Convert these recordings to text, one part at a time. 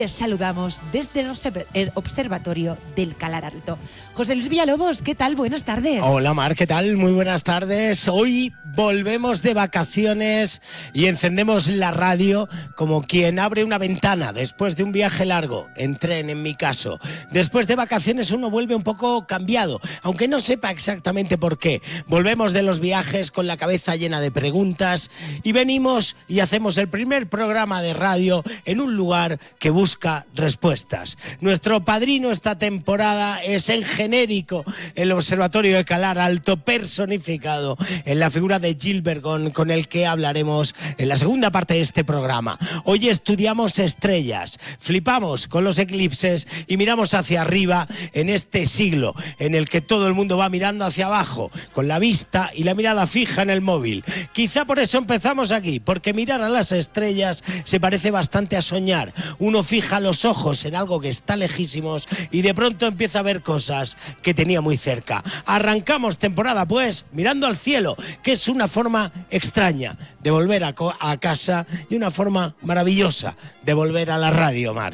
Les saludamos desde el Observatorio del Calar Alto. José Luis Villalobos, ¿qué tal? Buenas tardes. Hola Mar, ¿qué tal? Muy buenas tardes. Hoy volvemos de vacaciones y encendemos la radio como quien abre una ventana después de un viaje largo, en tren en mi caso. Después de vacaciones uno vuelve un poco cambiado, aunque no sepa exactamente por qué. Volvemos de los viajes con la cabeza llena de preguntas y venimos y hacemos el primer programa de radio en un lugar que busca respuestas. Nuestro padrino esta temporada es en genérico el Observatorio de Calar Alto, personificado en la figura de Gil Bergón, con el que hablaremos en la segunda parte de este programa. Hoy estudiamos estrellas, flipamos con los eclipses y miramos hacia arriba en este siglo en el que todo el mundo va mirando hacia abajo, con la vista y la mirada fija en el móvil. Quizá por eso empezamos aquí, porque mirar a las estrellas se parece bastante a soñar. Uno fija los ojos en algo que está lejísimos y de pronto empieza a ver cosas que tenía muy cerca. Arrancamos temporada pues mirando al cielo, que es una forma extraña de volver a casa y una forma maravillosa de volver a la radio, Mar.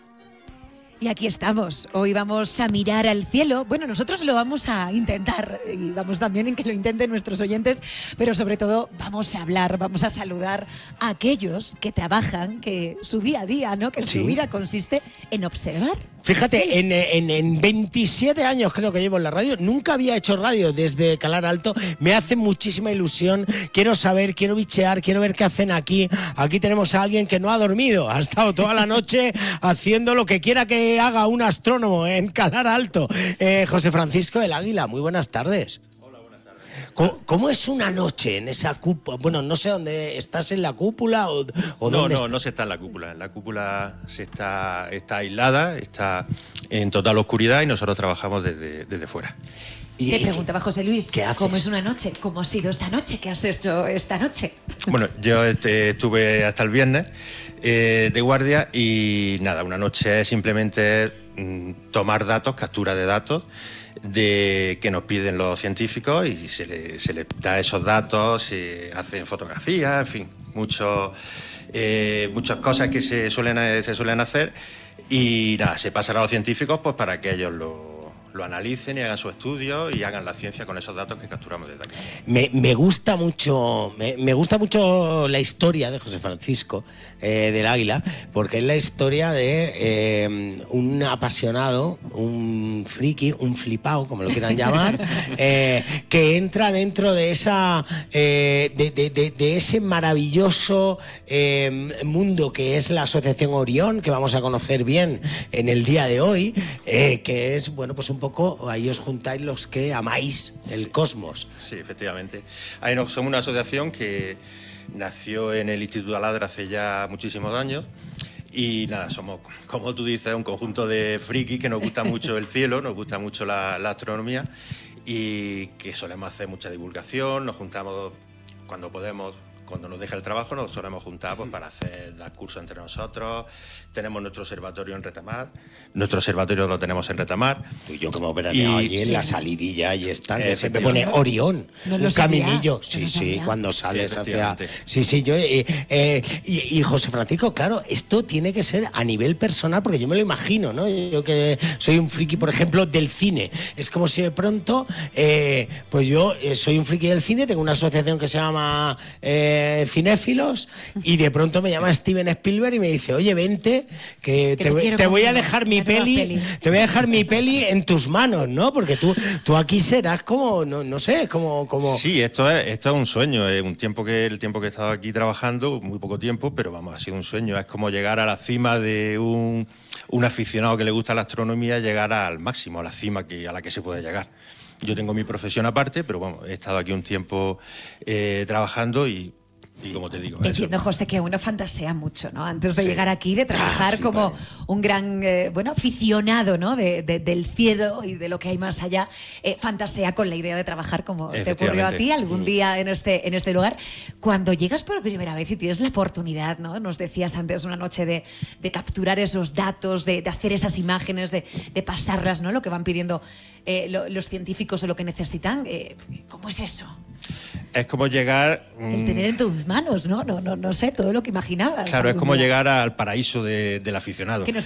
Y aquí estamos, hoy vamos a mirar al cielo. Bueno, nosotros lo vamos a intentar y vamos también en que lo intenten nuestros oyentes, pero sobre todo vamos a hablar, vamos a saludar a aquellos que trabajan, que su día a día, ¿no? Que su vida consiste en observar. Fíjate, en 27 años creo que llevo en la radio, nunca había hecho radio desde Calar Alto, me hace muchísima ilusión, quiero saber, quiero bichear, quiero ver qué hacen aquí. Aquí tenemos a alguien que no ha dormido, ha estado toda la noche haciendo lo que quiera que haga un astrónomo en Calar Alto. José Francisco del Águila, muy buenas tardes. ¿Cómo es una noche en esa cúpula? Bueno, no sé dónde estás, en la cúpula o dónde estás. No se está en la cúpula. En la cúpula está aislada, está en total oscuridad y nosotros trabajamos desde fuera. Te preguntaba José Luis, ¿qué haces? ¿Cómo es una noche? ¿Cómo ha sido esta noche? ¿Qué has hecho esta noche? Bueno, yo estuve hasta el viernes de guardia y nada, una noche es simplemente tomar datos, captura de datos que nos piden los científicos y se les da esos datos, se hacen fotografías, en fin, muchas cosas que se suelen hacer y nada, se pasan a los científicos pues para que ellos lo analicen y hagan su estudio y hagan la ciencia con esos datos que capturamos desde aquí. Me gusta mucho la historia de José Francisco del Águila, porque es la historia de un apasionado, un friki, un flipao, como lo quieran llamar, que entra dentro de esa de ese maravilloso mundo que es la Asociación Orión, que vamos a conocer bien en el día de hoy, que es, bueno, pues un poco, ahí os juntáis los que amáis el cosmos. Sí, efectivamente. Ahí somos una asociación que nació en el Instituto Aladra hace ya muchísimos años y nada, somos, como tú dices, un conjunto de frikis que nos gusta mucho el cielo, nos gusta mucho la astronomía y que solemos hacer mucha divulgación, nos juntamos cuando podemos. Cuando nos deja el trabajo nos solemos juntar pues, para dar cursos entre nosotros. Tenemos nuestro observatorio en Retamar. Nuestro observatorio lo tenemos en Retamar. Tú y yo como veraneado allí en la salidilla, ahí está, que se me pone Orión, un caminillo. Sí, cuando sales hacia... Sí, yo... y José Francisco, claro, esto tiene que ser a nivel personal, porque yo me lo imagino, ¿no? Yo que soy un friki, por ejemplo, del cine. Es como si de pronto, pues yo soy un friki del cine, tengo una asociación que se llama... cinéfilos y de pronto me llama Steven Spielberg y me dice, oye, vente que te voy a dejar mi peli, te voy a dejar mi peli en tus manos, ¿no? Porque tú aquí serás como, no sé, como... Sí, esto es un sueño, es el tiempo que he estado aquí trabajando, muy poco tiempo, pero vamos, ha sido un sueño, es como llegar a la cima de un aficionado que le gusta la astronomía, llegar al máximo, a la cima a la que se puede llegar. Yo tengo mi profesión aparte, pero bueno, he estado aquí un tiempo trabajando y como te digo... Entiendo, José, que uno fantasea mucho, ¿no? Antes de llegar aquí, de trabajar como un gran, aficionado, ¿no? Del cielo y de lo que hay más allá, fantasea con la idea de trabajar como te ocurrió a ti algún día en este lugar. Cuando llegas por primera vez y tienes la oportunidad, ¿no? Nos decías antes una noche de capturar esos datos, de hacer esas imágenes, de pasarlas, ¿no? Lo que van pidiendo los científicos o lo que necesitan. ¿Cómo es eso? Es como llegar... El tener en tus manos, ¿no? No sé, todo lo que imaginabas. Claro, es como llegar al paraíso del aficionado. Que nos